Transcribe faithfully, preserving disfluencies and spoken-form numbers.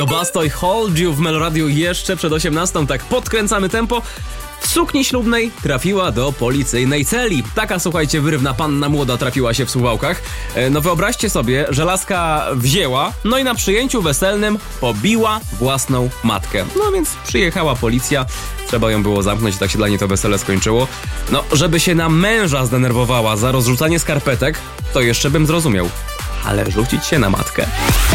To Bastoj Hold You w Meloradiu jeszcze przed osiemnastą, tak podkręcamy tempo. W sukni ślubnej trafiła do policyjnej celi. Taka, słuchajcie, wyrywna panna młoda trafiła się w Suwałkach. No wyobraźcie sobie, że laska wzięła, no i na przyjęciu weselnym pobiła własną matkę. No więc przyjechała policja, trzeba ją było zamknąć i tak się dla niej to wesele skończyło. No, żeby się na męża zdenerwowała za rozrzucanie skarpetek, to jeszcze bym zrozumiał. Ale rzucić się na matkę...